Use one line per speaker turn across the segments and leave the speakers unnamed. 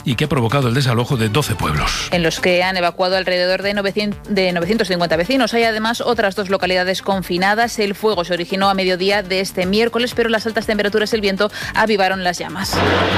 y que ha provocado el desalojo de 12 pueblos.
En los que han evacuado alrededor de 950 vecinos. Hay además otras 2 localidades confinadas. El fuego se originó a mediodía de este miércoles, pero las altas temperaturas y el viento avivaron las llamas.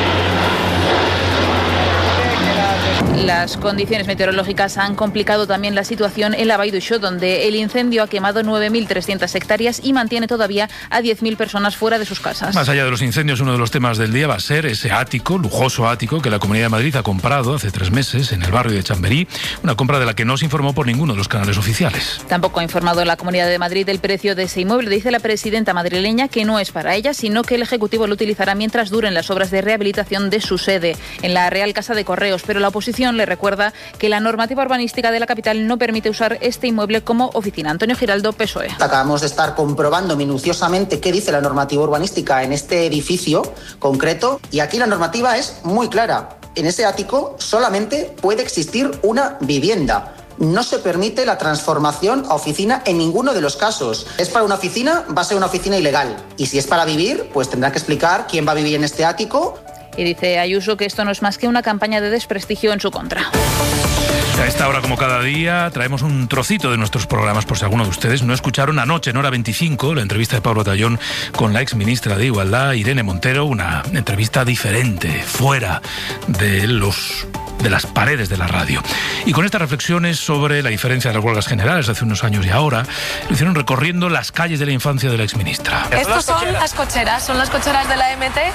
Las condiciones meteorológicas han complicado también la situación en la Vall d'Uixó, donde el incendio ha quemado 9.300 hectáreas y mantiene todavía a 10.000 personas fuera de sus casas.
Más allá de los incendios, uno de los temas del día va a ser ese ático, lujoso ático, que la Comunidad de Madrid ha comprado hace 3 meses en el barrio de Chamberí, una compra de la que no se informó por ninguno de los canales oficiales.
Tampoco ha informado la Comunidad de Madrid del precio de ese inmueble. Dice la presidenta madrileña que no es para ella, sino que el Ejecutivo lo utilizará mientras duren las obras de rehabilitación de su sede en la Real Casa de Correos, pero la oposición le recuerda que la normativa urbanística de la capital no permite usar este inmueble como oficina. Antonio Giraldo, PSOE.
Acabamos de estar comprobando minuciosamente qué dice la normativa urbanística en este edificio concreto y aquí la normativa es muy clara. En ese ático solamente puede existir una vivienda. No se permite la transformación a oficina en ninguno de los casos. Es para una oficina, va a ser una oficina ilegal. Y si es para vivir, pues tendrá que explicar quién va a vivir en este ático.
Y dice Ayuso que esto no es más que una campaña de desprestigio en su contra.
A esta hora, como cada día, traemos un trocito de nuestros programas por si alguno de ustedes no escucharon anoche, en hora 25, la entrevista de Pablo Tallón con la exministra de Igualdad, Irene Montero, una entrevista diferente, fuera de las paredes de la radio. Y con estas reflexiones sobre la diferencia de las huelgas generales hace unos años y ahora, lo hicieron recorriendo las calles de la infancia de la exministra.
Estos son las cocheras de la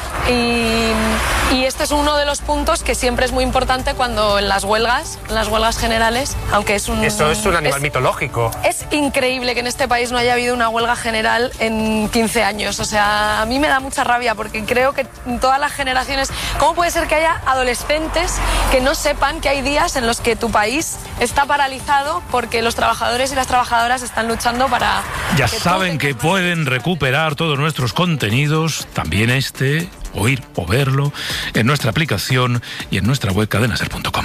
MT y este es uno de los puntos que siempre es muy importante cuando en las huelgas generales, aunque es un...
Esto es un animal mitológico.
Es increíble que en este país no haya habido una huelga general en 15 años. O sea, a mí me da mucha rabia porque creo que en todas las generaciones... ¿Cómo puede ser que haya adolescentes que no sepan que hay días en los que tu país está paralizado porque los trabajadores y las trabajadoras están luchando para...
Ya saben que pueden recuperar todos nuestros contenidos, también oír o verlo, en nuestra aplicación y en nuestra web cadenaser.com.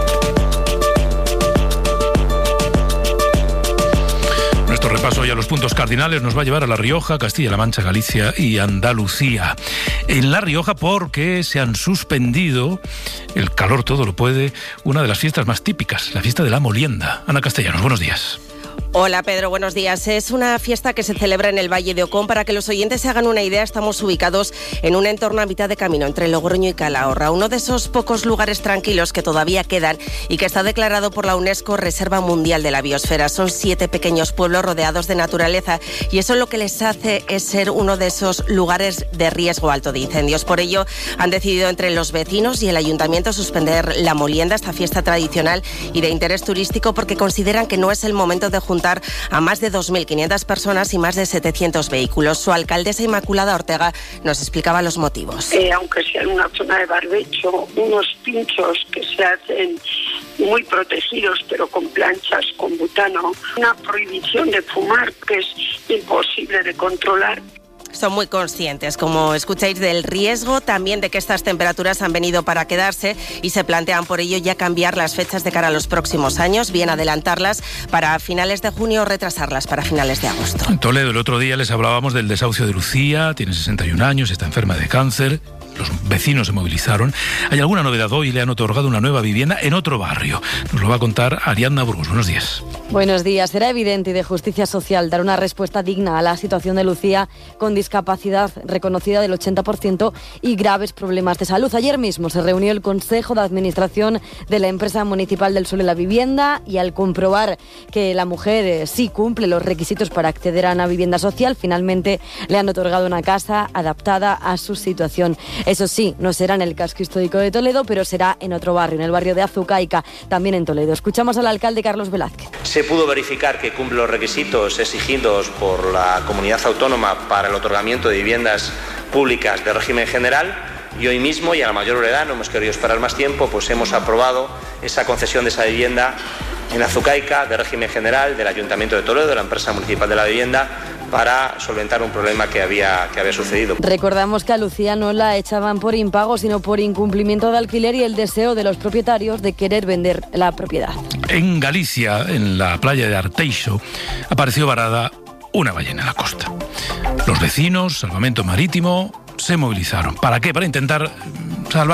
Nuestro repaso hoy a los puntos cardinales nos va a llevar a La Rioja, Castilla-La Mancha, Galicia y Andalucía. En La Rioja porque se han suspendido, el calor todo lo puede, una de las fiestas más típicas, la fiesta de la molienda. Ana Castellanos, buenos días.
Hola Pedro, buenos días. Es una fiesta que se celebra en el Valle de Ocón. Para que los oyentes se hagan una idea, estamos ubicados en un entorno a mitad de camino entre Logroño y Calahorra, uno de esos pocos lugares tranquilos que todavía quedan y que está declarado por la UNESCO Reserva Mundial de la Biosfera. Son 7 pequeños pueblos rodeados de naturaleza y eso lo que les hace es ser uno de esos lugares de riesgo alto de incendios. Por ello han decidido entre los vecinos y el ayuntamiento suspender la molienda, esta fiesta tradicional y de interés turístico, porque consideran que no es el momento de juntar a más de 2.500 personas y más de 700 vehículos. Su alcaldesa Inmaculada Ortega nos explicaba los motivos.
Aunque sea en una zona de barbecho, unos pinchos que se hacen muy protegidos, pero con planchas, con butano, una prohibición de fumar que es imposible de controlar.
Son muy conscientes, como escucháis, del riesgo, también de que estas temperaturas han venido para quedarse y se plantean por ello ya cambiar las fechas de cara a los próximos años, bien adelantarlas para finales de junio o retrasarlas para finales de agosto.
En Toledo el otro día les hablábamos del desahucio de Lucía, tiene 61 años, está enferma de cáncer. Los vecinos se movilizaron. ¿Hay alguna novedad hoy? Le han otorgado una nueva vivienda en otro barrio. Nos lo va a contar Ariadna Burgos. Buenos días.
Buenos días. Será evidente y de justicia social dar una respuesta digna a la situación de Lucía, con discapacidad reconocida del 80% y graves problemas de salud. Ayer mismo se reunió el Consejo de Administración de la Empresa Municipal del Suelo y la Vivienda y al comprobar que la mujer sí cumple los requisitos para acceder a una vivienda social, finalmente le han otorgado una casa adaptada a su situación. Eso sí, no será en el casco histórico de Toledo, pero será en otro barrio, en el barrio de Azucaica, también en Toledo. Escuchamos al alcalde Carlos Velázquez.
Se pudo verificar que cumple los requisitos exigidos por la comunidad autónoma para el otorgamiento de viviendas públicas de régimen general y hoy mismo, y a la mayor brevedad, no hemos querido esperar más tiempo, pues hemos aprobado esa concesión de esa vivienda en Azucaica de régimen general del Ayuntamiento de Toledo, de la Empresa Municipal de la Vivienda, para solventar un problema que había sucedido.
Recordamos que a Lucía no la echaban por impago, sino por incumplimiento de alquiler y el deseo de los propietarios de querer vender la propiedad. En
Galicia, en la playa de Arteixo, apareció varada una ballena en la costa. Los vecinos, Salvamento Marítimo, se movilizaron. ¿Para qué? Para intentar salvarla.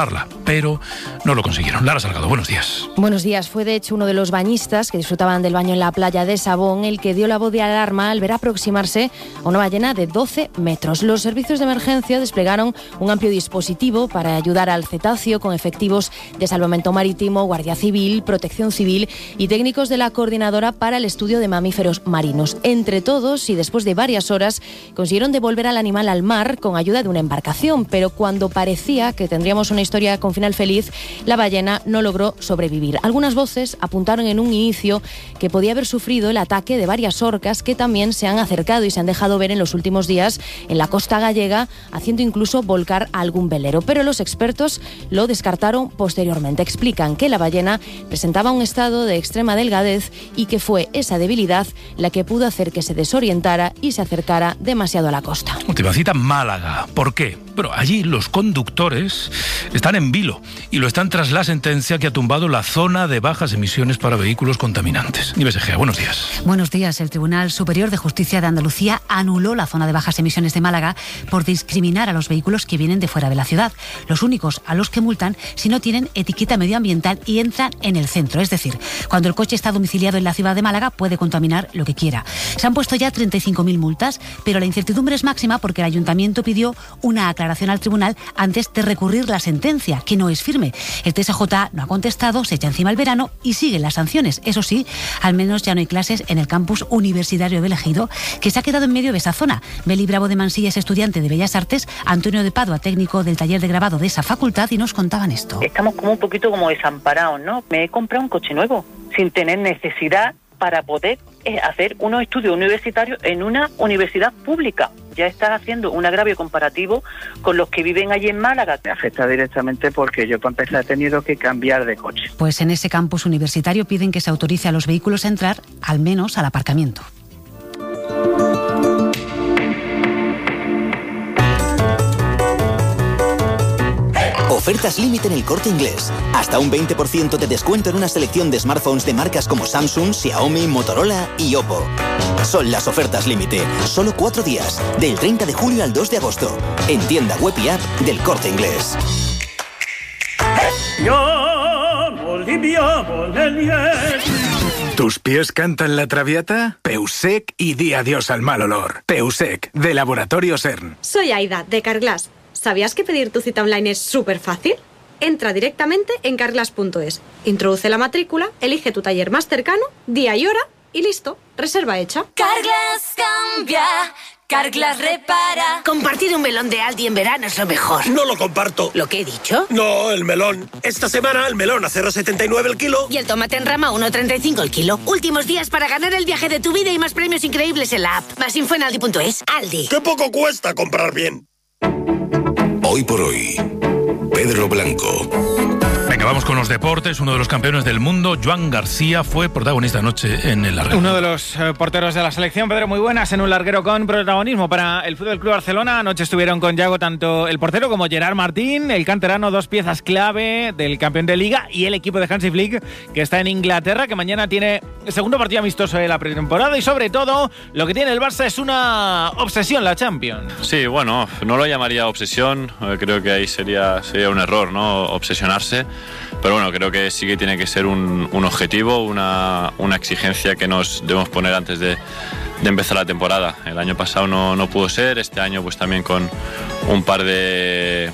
pero no lo consiguieron. Lara Salgado, buenos días.
Buenos días. Fue de hecho uno de los bañistas que disfrutaban del baño en la playa de Sabón el que dio la voz de alarma al ver aproximarse a una ballena de 12 metros. Los servicios de emergencia desplegaron un amplio dispositivo para ayudar al cetáceo con efectivos de salvamento marítimo, Guardia Civil, Protección Civil y técnicos de la Coordinadora para el Estudio de Mamíferos Marinos. Entre todos, y después de varias horas, consiguieron devolver al animal al mar con ayuda de una embarcación, pero cuando parecía que tendríamos una historia con final feliz, la ballena no logró sobrevivir. Algunas voces apuntaron en un inicio que podía haber sufrido el ataque de varias orcas que también se han acercado y se han dejado ver en los últimos días en la costa gallega, haciendo incluso volcar a algún velero. Pero los expertos lo descartaron posteriormente. Explican que la ballena presentaba un estado de extrema delgadez y que fue esa debilidad la que pudo hacer que se desorientara y se acercara demasiado a la costa.
Última cita, Málaga. ¿Por qué? Bueno, allí los conductores están en vilo y lo están tras la sentencia que ha tumbado la zona de bajas emisiones para vehículos contaminantes. Nieves Egea, buenos días.
Buenos días. El Tribunal Superior de Justicia de Andalucía anuló la zona de bajas emisiones de Málaga por discriminar a los vehículos que vienen de fuera de la ciudad, los únicos a los que multan si no tienen etiqueta medioambiental y entran en el centro. Es decir, cuando el coche está domiciliado en la ciudad de Málaga puede contaminar lo que quiera. Se han puesto ya 35.000 multas, pero la incertidumbre es máxima porque el Ayuntamiento pidió una aclaración al tribunal antes de recurrir la sentencia, que no es firme. El TSJ no ha contestado, se echa encima el verano y siguen las sanciones. Eso sí, al menos ya no hay clases en el campus universitario de Elegido, que se ha quedado en medio de esa zona. Beli Bravo de Mansilla es estudiante de Bellas Artes, Antonio de Padua, técnico del taller de grabado de esa facultad, y nos contaban esto.
Estamos como un poquito como desamparados, ¿no? Me he comprado un coche nuevo, sin tener necesidad para poder hacer unos estudios universitarios en una universidad pública. Ya estás haciendo un agravio comparativo con los que viven allí en Málaga.
Me afecta directamente porque yo para empezar he tenido que cambiar de coche.
Pues en ese campus universitario piden que se autorice a los vehículos a entrar, al menos al aparcamiento.
Ofertas límite en El Corte Inglés. Hasta un 20% de descuento en una selección de smartphones de marcas como Samsung, Xiaomi, Motorola y Oppo. Son las ofertas límite. Solo 4 días. Del 30 de julio al 2 de agosto. En tienda web y app del Corte Inglés.
¿Tus pies cantan la Traviata? Peusec y di adiós al mal olor. Peusec, de Laboratorio CERN.
Soy Aida, de Carglass. ¿Sabías que pedir tu cita online es súper fácil? Entra directamente en carglass.es, introduce la matrícula, elige tu taller más cercano, día y hora y listo, reserva hecha.
Carglass cambia, Carglass repara.
Compartir un melón de Aldi en verano es lo mejor.
No lo comparto.
¿Lo que he dicho?
No, el melón. Esta semana el melón a 0,79 el kilo.
Y el tomate en rama a 1,35 el kilo. Últimos días para ganar el viaje de tu vida y más premios increíbles en la app. Más info en aldi.es. Aldi.
¡Qué poco cuesta comprar bien!
Hoy por hoy, Pedro Blanco.
Venga, vamos con los deportes. Uno de los campeones del mundo, Joan García, fue protagonista anoche en el larguero.
Uno de los porteros de la selección, Pedro, muy buenas, en un larguero con protagonismo para el Fútbol Club Barcelona. Anoche estuvieron con Yago tanto el portero como Gerard Martín, el canterano, dos piezas clave del campeón de Liga, y el equipo de Hansi Flick, que está en Inglaterra, que mañana tiene el segundo partido amistoso de la pretemporada, y sobre todo, lo que tiene el Barça es una obsesión, la Champions.
Sí, bueno, no lo llamaría obsesión, creo que ahí sería un error, ¿no? Obsesionarse. Pero bueno, creo que sí que tiene que ser un objetivo, una exigencia que nos debemos poner antes de empezar la temporada. El año pasado no pudo ser, este año pues también con un par de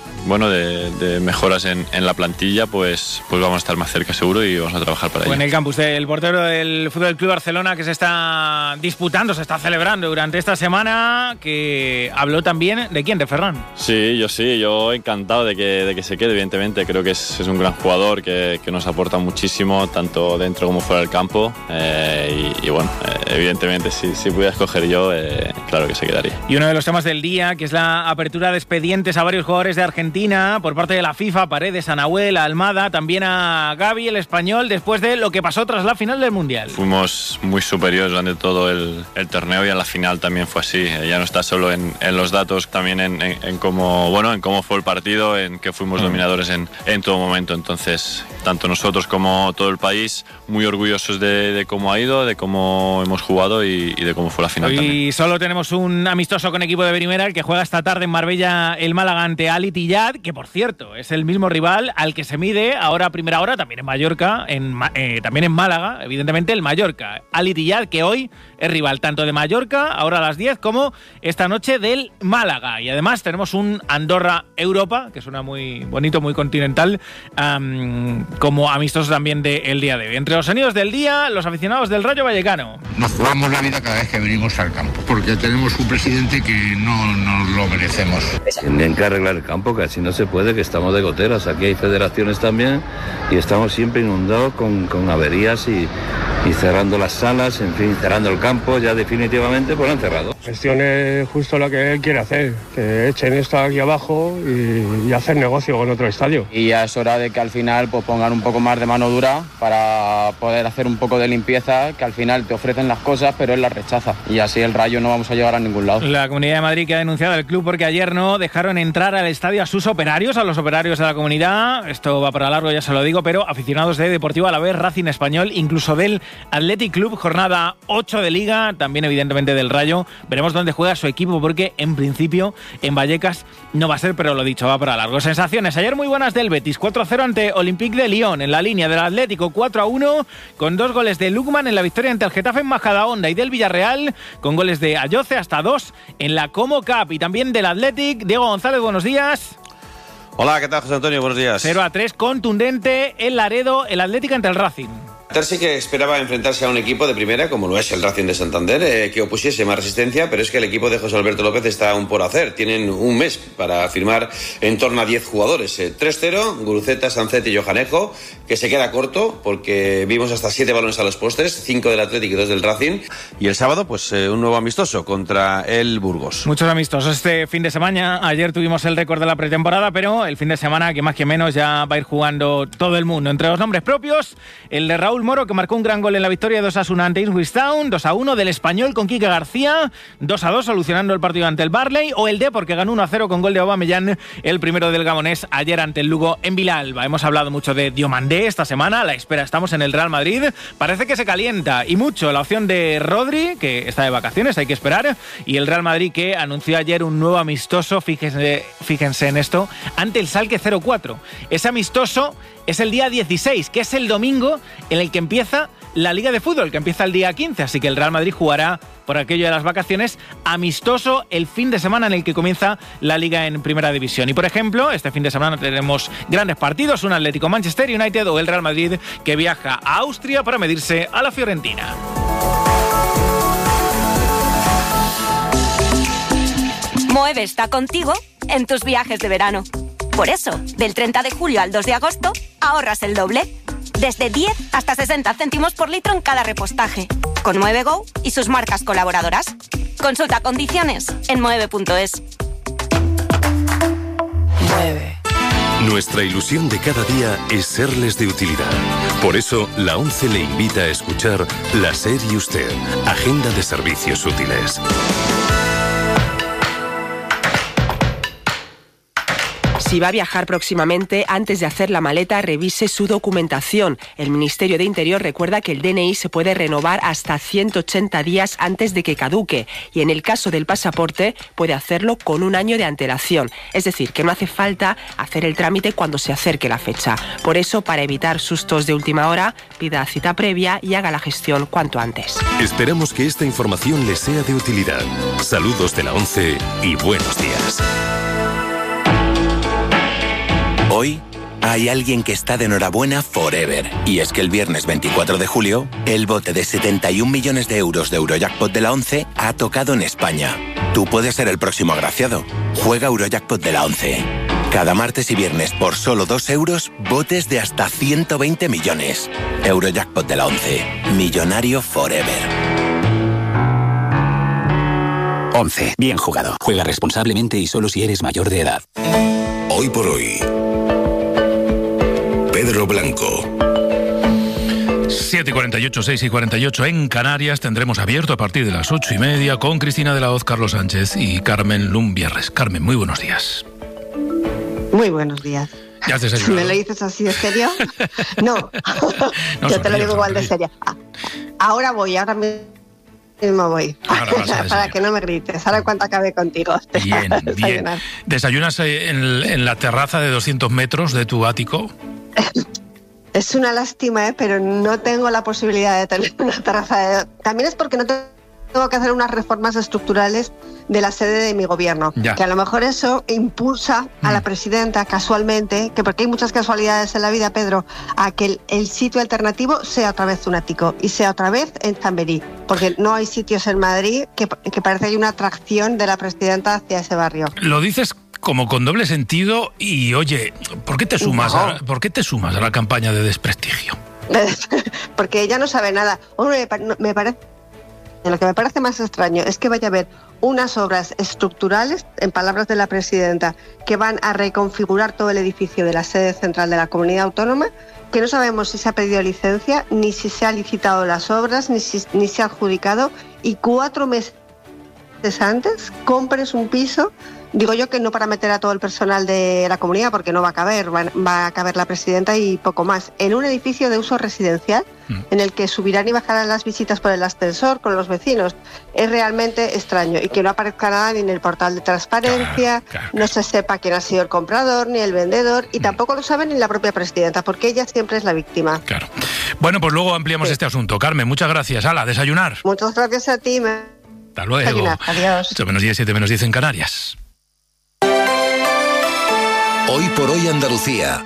mejoras en la plantilla, pues vamos a estar más cerca seguro y vamos a trabajar para ello.
En el campus del portero del Fútbol Club Barcelona, que se está disputando, se está celebrando durante esta semana, que habló también de quién, de Ferran.
Sí, yo encantado de que se quede, evidentemente. Creo que es un gran jugador que nos aporta muchísimo, tanto dentro como fuera del campo, y bueno, evidentemente si pudiera escoger yo, claro que se quedaría.
Y uno de los temas del día, que es la apertura de expedientes a varios jugadores de Argentina por parte de la FIFA, Paredes, a Nahuel, a Almada, también a Gavi, el español, después de lo que pasó tras la final del Mundial.
Fuimos muy superiores durante todo el torneo y en la final también fue así. Ya no está solo en los datos, también en cómo fue el partido, en que fuimos dominadores en todo momento. Entonces tanto nosotros como todo el país, muy orgullosos de cómo ha ido, de cómo hemos jugado y de cómo fue la final.
Hoy
también.
solo tenemos un amistoso con equipo de primera, el que juega esta tarde en Marbella el Málaga ante Al Ittihad, que por cierto es el mismo rival al que se mide ahora a primera hora, también en Mallorca, también en Málaga, evidentemente el Mallorca. Al Ittihad, que hoy es rival tanto de Mallorca, ahora a las 10, como esta noche del Málaga. Y además tenemos un Andorra-Europa, que suena muy bonito, muy continental, como amistoso también del día de hoy. Entre los sonidos del día, los aficionados del Rayo Vallecano.
Nos jugamos la vida cada vez que venimos al campo, porque tenemos un presidente que no nos lo merecemos.
Tienen que arreglar el campo, que así no se puede, que estamos de goteras. Aquí hay federaciones también y estamos siempre inundados con averías y cerrando las salas, en fin, cerrando el campo, ya definitivamente pues lo han cerrado.
Gestión es justo lo que él quiere hacer, que echen esto aquí abajo y hacer negocio con otro estadio.
Y ya es hora de que al final pues pongan un poco más de mano dura para poder hacer un poco de limpieza, que al final te ofrecen las cosas pero él las rechaza y así el Rayo no vamos a llegar a ningún lado.
La Comunidad de Madrid que ha denunciado al club porque ayer no dejaron entrar al estadio a sus operarios, a los operarios de la comunidad. Esto va para largo, ya se lo digo, pero aficionados de Deportivo Alavés, Racing Español, incluso del Athletic Club, jornada 8 de Liga, también evidentemente del Rayo. Veremos dónde juega su equipo porque en principio en Vallecas no va a ser, pero lo dicho, va para largo. Sensaciones, ayer muy buenas del Betis, 4-0 ante Olympique de Lyon, en la línea del Atlético 4-1, con 2 goles de Lukman en la victoria ante el Getafe en Majadahonda, y del Villarreal con goles de Ayoce, hasta 2 en la Como Cup, y también del Athletic. Diego González, buenos días.
Hola, ¿qué tal, José Antonio? Buenos días.
0-3, contundente el Laredo, el Atlético ante el Racing.
Sí que esperaba enfrentarse a un equipo de primera, como lo es el Racing de Santander, que opusiese más resistencia, pero es que el equipo de José Alberto López está aún por hacer. Tienen un mes para firmar en torno a 10 jugadores. 3-0, Guruceta, Sancet y Johanejo, que se queda corto porque vimos hasta 7 balones a los postes, 5 del Atlético y 2 del Racing. Y el sábado, pues un nuevo amistoso contra el Burgos.
Muchos amistosos este fin de semana. Ayer tuvimos el récord de la pretemporada, pero el fin de semana, que más que menos, ya va a ir jugando todo el mundo. Entre los nombres propios, el de Raúl Moro, que marcó un gran gol en la victoria de 2-1 ante Ipswich Town, 2-1 del Español con Quique García, 2-2 solucionando el partido ante el Barley, o el Depor, que ganó 1-0 con gol de Aubameyang, el primero del Gabonés, ayer ante el Lugo en Vilalba. Hemos hablado mucho de Diomandé esta semana, a la espera estamos en el Real Madrid, parece que se calienta, y mucho la opción de Rodri, que está de vacaciones, hay que esperar, y el Real Madrid, que anunció ayer un nuevo amistoso, fíjense en esto, ante el Schalke 04. Ese amistoso es el día 16, que es el domingo en el que empieza la Liga de Fútbol, que empieza el día 15, así que el Real Madrid jugará, por aquello de las vacaciones, amistoso el fin de semana en el que comienza la Liga en Primera División. Y por ejemplo, este fin de semana tenemos grandes partidos, un Atlético Manchester United o el Real Madrid, que viaja a Austria para medirse a la Fiorentina.
Moeve está contigo en tus viajes de verano. Por eso, del 30 de julio al 2 de agosto, ahorras el doble. Desde 10 hasta 60 céntimos por litro en cada repostaje. Con Moeve Go y sus marcas colaboradoras. Consulta condiciones en moeve.es.
Mueve. Nuestra ilusión de cada día es serles de utilidad. Por eso, la ONCE le invita a escuchar La SER y Usted, Agenda de Servicios Útiles.
Si va a viajar próximamente, antes de hacer la maleta, revise su documentación. El Ministerio de Interior recuerda que el DNI se puede renovar hasta 180 días antes de que caduque y en el caso del pasaporte puede hacerlo con un año de antelación. Es decir, que no hace falta hacer el trámite cuando se acerque la fecha. Por eso, para evitar sustos de última hora, pida cita previa y haga la gestión cuanto antes.
Esperamos que esta información les sea de utilidad. Saludos de la ONCE y buenos días.
Hoy hay alguien que está de enhorabuena forever. Y es que el viernes 24 de julio, el bote de 71 millones de euros de Eurojackpot de la ONCE ha tocado en España. Tú puedes ser el próximo agraciado. Juega Eurojackpot de la ONCE. Cada martes y viernes por solo 2 euros, botes de hasta 120 millones. Eurojackpot de la ONCE. Millonario forever.
ONCE. Bien jugado. Juega responsablemente y solo si eres mayor de edad.
Hoy por hoy, Pedro Blanco.
7:48, 6:48 en Canarias. Tendremos abierto a partir de las 8:30 con Cristina de la Hoz, Carlos Sánchez y Carmen Lumbierres. Carmen, muy buenos días.
Muy buenos días.
¿Ya has desayunado?
Si me lo dices así de serio. No, yo te lo digo igual de serio. Ahora mismo voy. Para que no me grites. Ahora cuando acabe contigo.
Bien. ¿Desayunas en la terraza de 200 metros de tu ático?
Es una lástima, pero no tengo la posibilidad de tener una terraza. También es porque no tengo que hacer unas reformas estructurales de la sede de mi gobierno. Ya. Que a lo mejor eso impulsa a la presidenta casualmente, que porque hay muchas casualidades en la vida, Pedro, a que el sitio alternativo sea otra vez un ático y sea otra vez en Chamberí, porque no hay sitios en Madrid que parece que hay una atracción de la presidenta hacia ese barrio.
Lo dices como con doble sentido y, oye, ¿por qué te sumas a la campaña de desprestigio?
Porque ella no sabe nada. Hombre, lo que me parece más extraño es que vaya a haber unas obras estructurales, en palabras de la presidenta, que van a reconfigurar todo el edificio de la sede central de la comunidad autónoma, que no sabemos si se ha pedido licencia, ni si se han licitado las obras, ni se ha adjudicado, y 4 meses antes compres un piso. Digo yo que no para meter a todo el personal de la comunidad, porque no va a caber, va a caber la presidenta y poco más, en un edificio de uso residencial en el que subirán y bajarán las visitas por el ascensor con los vecinos. Es realmente extraño, y que no aparezca nada ni en el portal de transparencia, no se sepa quién ha sido el comprador ni el vendedor, y tampoco lo sabe ni la propia presidenta, porque ella siempre es la víctima.
Claro. Bueno, pues luego ampliamos este asunto. Carmen, muchas gracias. Hala, desayunar.
Muchas gracias a ti.
Hasta luego.
Desayunar. Adiós.
8:10, 7:10 en Canarias.
Hoy por hoy Andalucía.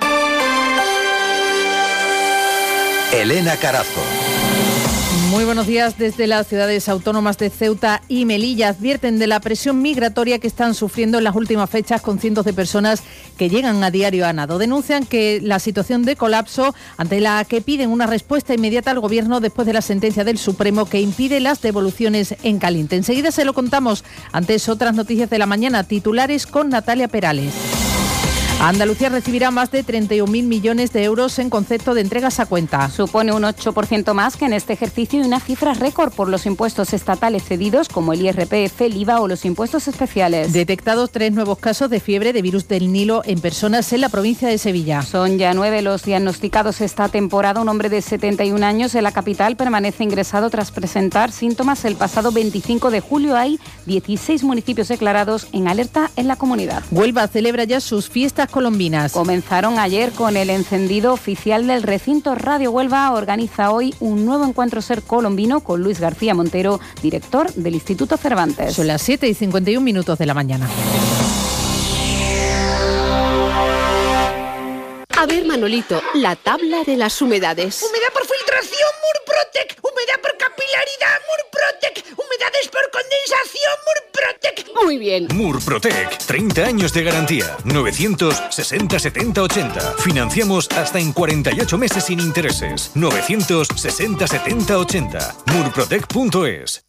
Elena Carazo.
Muy buenos días. Desde las ciudades autónomas de Ceuta y Melilla advierten de la presión migratoria que están sufriendo en las últimas fechas con cientos de personas que llegan a diario a nado. Denuncian que la situación de colapso, ante la que piden una respuesta inmediata al Gobierno después de la sentencia del Supremo que impide las devoluciones en caliente. Enseguida se lo contamos. Antes, otras noticias de la mañana, titulares con Natalia Perales. Andalucía recibirá más de 31.000 millones de euros en concepto de entregas a cuenta.
Supone un 8% más que en este ejercicio y una cifra récord por los impuestos estatales cedidos como el IRPF, el IVA o los impuestos especiales.
Detectados 3 nuevos casos de fiebre de virus del Nilo en personas en la provincia de Sevilla.
Son ya 9 los diagnosticados esta temporada. Un hombre de 71 años en la capital permanece ingresado tras presentar síntomas el pasado 25 de julio. Hay 16 municipios declarados en alerta en la comunidad.
Huelva celebra ya sus fiestas colombinas.
Comenzaron ayer con el encendido oficial del recinto. Radio Huelva organiza hoy un nuevo encuentro ser colombino con Luis García Montero, director del Instituto Cervantes.
Son las 7:51 de la mañana.
A ver, Manolito, la tabla de las humedades.
Humedad por filtración, Murprotec. Humedad por capilaridad, Murprotec. Humedades por condensación, Murprotec.
Muy bien.
Murprotec, 30 años de garantía. 960-70-80. Financiamos hasta en 48 meses sin intereses. 960-70-80. Murprotec.es.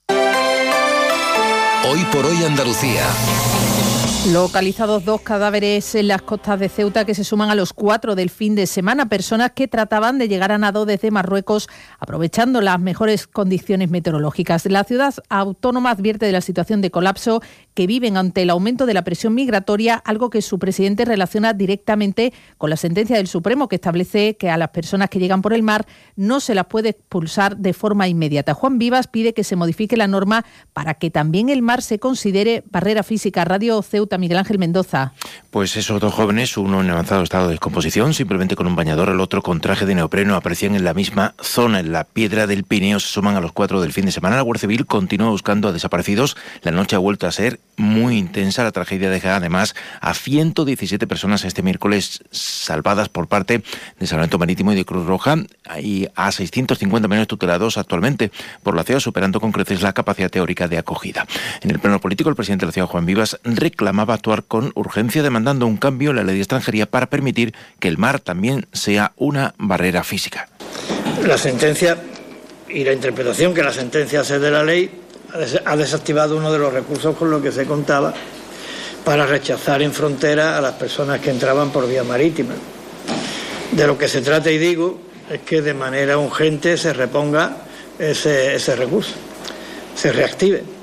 Hoy por hoy Andalucía.
Localizados 2 cadáveres en las costas de Ceuta que se suman a los 4 del fin de semana. Personas que trataban de llegar a nado desde Marruecos aprovechando las mejores condiciones meteorológicas. La ciudad autónoma advierte de la situación de colapso que viven ante el aumento de la presión migratoria, algo que su presidente relaciona directamente con la sentencia del Supremo que establece que a las personas que llegan por el mar no se las puede expulsar de forma inmediata. Juan Vivas pide que se modifique la norma para que también el mar se considere barrera física. Radio Ceuta, Miguel Ángel Mendoza.
Pues esos 2 jóvenes, uno en avanzado estado de descomposición, simplemente con un bañador, el otro con traje de neopreno, aparecían en la misma zona, en la Piedra del Pineo. Se suman a los 4 del fin de semana. La Guardia Civil continúa buscando a desaparecidos. La noche ha vuelto a ser muy intensa. La tragedia deja además a 117 personas este miércoles salvadas por parte de Salvamento Marítimo y de Cruz Roja, y a 650 menores tutelados actualmente por la ciudad, superando con creces la capacidad teórica de acogida. En el plano político, el presidente de la ciudad, Juan Vivas, reclamaba actuar con urgencia, demandando un cambio en la ley de extranjería para permitir que el mar también sea una barrera física.
La sentencia y la interpretación que la sentencia hace de la ley ha desactivado uno de los recursos con los que se contaba para rechazar en frontera a las personas que entraban por vía marítima. De lo que se trata, y digo, es que de manera urgente se reponga ese recurso, se reactive.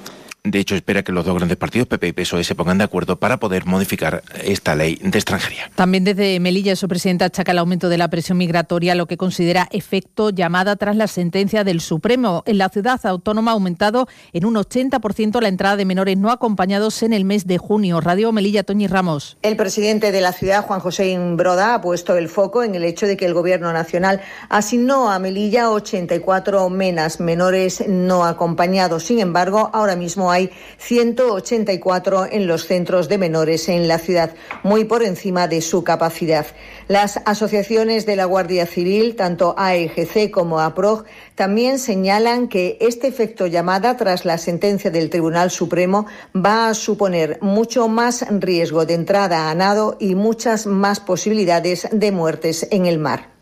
De hecho, espera que los dos grandes partidos, PP y PSOE, se pongan de acuerdo para poder modificar esta ley de extranjería.
También desde Melilla, su presidenta achaca el aumento de la presión migratoria, lo que considera efecto llamada tras la sentencia del Supremo. En la ciudad autónoma ha aumentado en un 80% la entrada de menores no acompañados en el mes de junio. Radio Melilla, Toñi Ramos.
El presidente de la ciudad, Juan José Imbroda, ha puesto el foco en el hecho de que el Gobierno nacional asignó a Melilla 84 menas menores no acompañados. Sin embargo, ahora mismo hay 184 en los centros de menores en la ciudad, muy por encima de su capacidad. Las asociaciones de la Guardia Civil, tanto AEGC como APROG, también señalan que este efecto llamada tras la sentencia del Tribunal Supremo va a suponer mucho más riesgo de entrada a nado y muchas más posibilidades de muertes en el mar.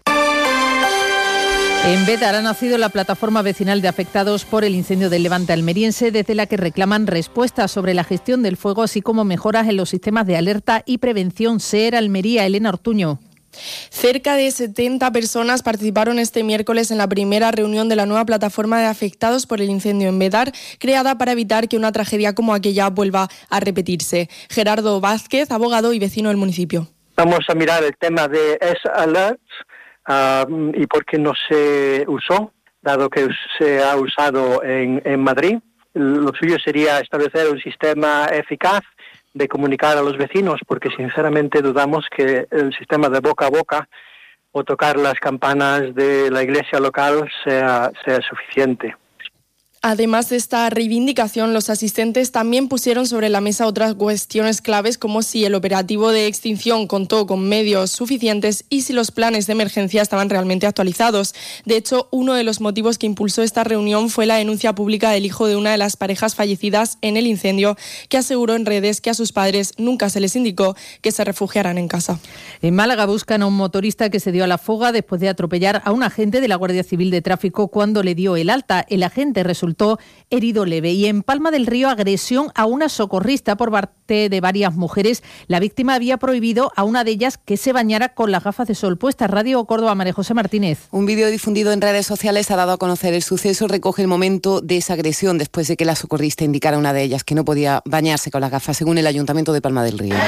En Bétar ha nacido la plataforma vecinal de afectados por el incendio del Levante almeriense, desde la que reclaman respuestas sobre la gestión del fuego, así como mejoras en los sistemas de alerta y prevención. SER Almería, Elena Ortuño.
Cerca de 70 personas participaron este miércoles en la primera reunión de la nueva plataforma de afectados por el incendio en Bétar, creada para evitar que una tragedia como aquella vuelva a repetirse. Gerardo Vázquez, abogado y vecino del municipio.
Vamos a mirar el tema de S-Alerts y por qué no se usó, dado que se ha usado en Madrid. Lo suyo sería establecer un sistema eficaz de comunicar a los vecinos, porque sinceramente dudamos que el sistema de boca a boca o tocar las campanas de la iglesia local sea suficiente.
Además de esta reivindicación, los asistentes también pusieron sobre la mesa otras cuestiones claves, como si el operativo de extinción contó con medios suficientes y si los planes de emergencia estaban realmente actualizados. De hecho, uno de los motivos que impulsó esta reunión fue la denuncia pública del hijo de una de las parejas fallecidas en el incendio, que aseguró en redes que a sus padres nunca se les indicó que se refugiaran en casa.
En Málaga buscan a un motorista que se dio a la fuga después de atropellar a un agente de la Guardia Civil de Tráfico cuando le dio el alta. El agente resultó herido leve. Y en Palma del Río, agresión a una socorrista por parte de varias mujeres. La víctima había prohibido a una de ellas que se bañara con las gafas de sol puestas. Radio Córdoba, María José Martínez.
Un vídeo difundido en redes sociales ha dado a conocer el suceso. Recoge el momento de esa agresión después de que la socorrista indicara a una de ellas que no podía bañarse con las gafas, según el Ayuntamiento de Palma del Río.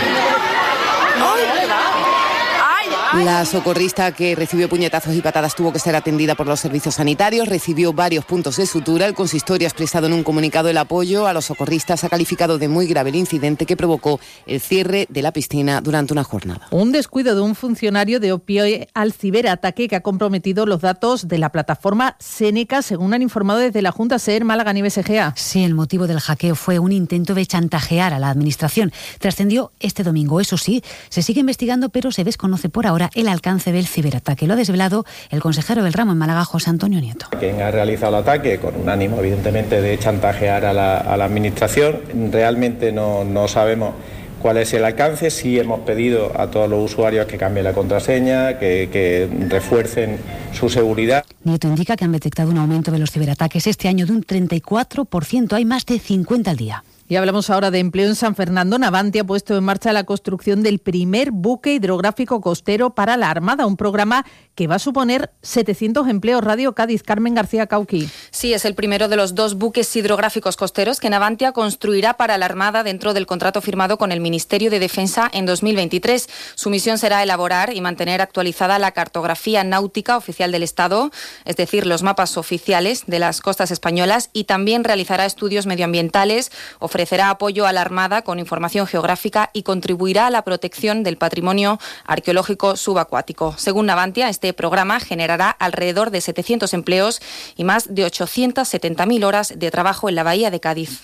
La socorrista, que recibió puñetazos y patadas, tuvo que ser atendida por los servicios sanitarios, recibió varios puntos de sutura. El consistorio ha expresado en un comunicado el apoyo a los socorristas, ha calificado de muy grave el incidente que provocó el cierre de la piscina durante una jornada.
Un descuido de un funcionario de pie al ciberataque que ha comprometido los datos de la plataforma Seneca, según han informado desde la Junta SER Málaga Nieve SGA.
Sí, el motivo del hackeo fue un intento de chantajear a la administración. Trascendió este domingo. Eso sí, se sigue investigando, pero se desconoce por ahora el alcance del ciberataque. Lo ha desvelado el consejero del ramo en Málaga, José Antonio Nieto.
Quien ha realizado el ataque con un ánimo, evidentemente, de chantajear a la administración, realmente no sabemos cuál es el alcance. Sí hemos pedido a todos los usuarios que cambien la contraseña, que refuercen su seguridad.
Nieto indica que han detectado un aumento de los ciberataques este año de un 34%. Hay más de 50 al día.
Y hablamos ahora de empleo en San Fernando. Navantia ha puesto en marcha la construcción del primer buque hidrográfico costero para la Armada, un programa que va a suponer 700 empleos. Radio Cádiz, Carmen García Cauqui.
Sí, es el primero de los 2 buques hidrográficos costeros que Navantia construirá para la Armada dentro del contrato firmado con el Ministerio de Defensa en 2023. Su misión será elaborar y mantener actualizada la cartografía náutica oficial del Estado, es decir, los mapas oficiales de las costas españolas, y también realizará estudios medioambientales, ofrecerá apoyo a la Armada con información geográfica y contribuirá a la protección del patrimonio arqueológico subacuático. Según Navantia, este programa generará alrededor de 700 empleos y más de 870.000 horas de trabajo en la bahía de Cádiz.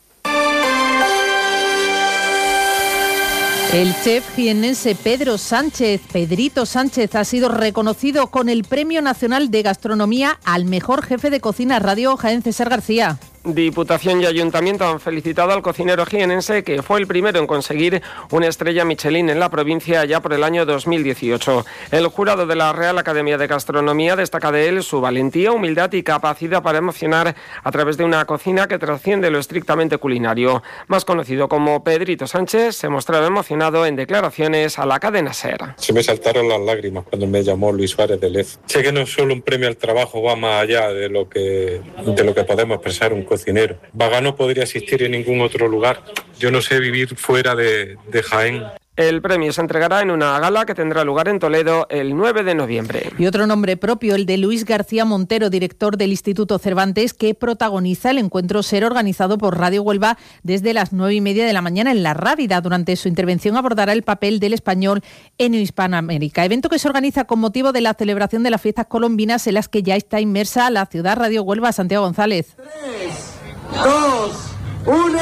El chef jiennense Pedrito Sánchez, ha sido reconocido con el Premio Nacional de Gastronomía al mejor jefe de cocina. Radio Jaén, César García.
Diputación y Ayuntamiento han felicitado al cocinero jienense, que fue el primero en conseguir una estrella Michelin en la provincia ya por el año 2018. El jurado de la Real Academia de Gastronomía destaca de él su valentía, humildad y capacidad para emocionar a través de una cocina que trasciende lo estrictamente culinario. Más conocido como Pedrito Sánchez, se mostraba emocionado en declaraciones a la cadena SER.
Se me saltaron las lágrimas cuando me llamó Luis Suárez de Lez. Sé que no es solo un premio al trabajo, va más allá de lo que podemos expresar un cocinero. Vagano podría existir en ningún otro lugar. Yo no sé vivir fuera de Jaén.
El premio se entregará en una gala que tendrá lugar en Toledo el 9 de noviembre.
Y otro nombre propio, el de Luis García Montero, director del Instituto Cervantes, que protagoniza el encuentro Ser, organizado por Radio Huelva desde las 9:30 de la mañana en La Rábida. Durante su intervención abordará el papel del español en Hispanoamérica. Evento que se organiza con motivo de la celebración de las fiestas colombinas, en las que ya está inmersa la ciudad. Radio Huelva, Santiago González.
3, 2, 1...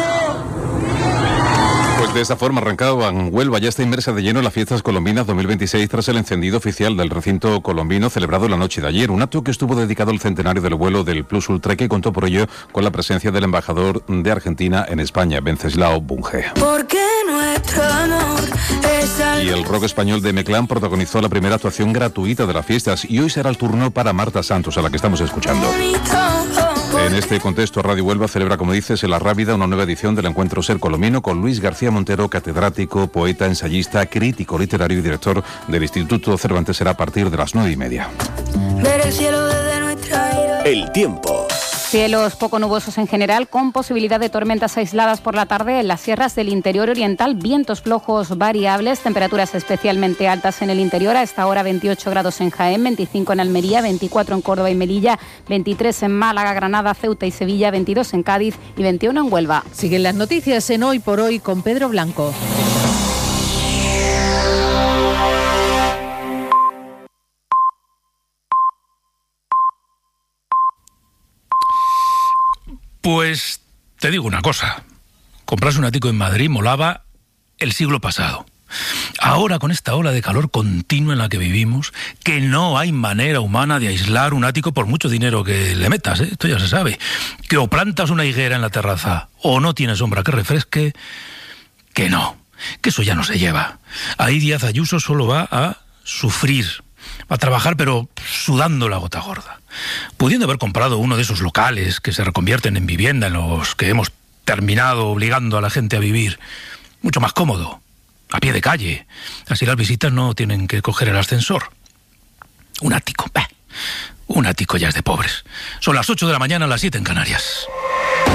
Pues de esta forma arrancaban. Huelva ya está inmersa de lleno en las fiestas colombinas 2026 tras el encendido oficial del recinto colombino celebrado la noche de ayer. Un acto que estuvo dedicado al centenario del vuelo del Plus Ultra, que contó por ello con la presencia del embajador de Argentina en España, Venceslao Bunge. Y el rock español de M-Clan protagonizó la primera actuación gratuita de las fiestas, y hoy será el turno para Marta Santos, a la que estamos escuchando. En este contexto, Radio Huelva celebra, como dices, en La Rábida una nueva edición del Encuentro Ser Colombino con Luis García Montero, catedrático, poeta, ensayista, crítico literario y director del Instituto Cervantes. Será a partir de las 9:30.
Ver el cielo desde nuestra ira.
El tiempo.
Cielos poco nubosos en general, con posibilidad de tormentas aisladas por la tarde en las sierras del interior oriental, vientos flojos variables, temperaturas especialmente altas en el interior. A esta hora 28 grados en Jaén, 25 en Almería, 24 en Córdoba y Melilla, 23 en Málaga, Granada, Ceuta y Sevilla, 22 en Cádiz y 21 en Huelva.
Siguen las noticias en Hoy por Hoy con Pedro Blanco.
Pues te digo una cosa, comprarse un ático en Madrid molaba el siglo pasado. Ahora, con esta ola de calor continua en la que vivimos, que no hay manera humana de aislar un ático por mucho dinero que le metas, esto ya se sabe, que o plantas una higuera en la terraza o no tiene sombra que refresque, que no, que eso ya no se lleva. Ahí Díaz Ayuso solo va a sufrir, va a trabajar pero sudando la gota gorda. Pudiendo haber comprado uno de esos locales que se reconvierten en vivienda, en los que hemos terminado obligando a la gente a vivir, mucho más cómodo, a pie de calle. Así las visitas no tienen que coger el ascensor. Un ático ya es de pobres. Son las 8 de la mañana, las 7 en Canarias.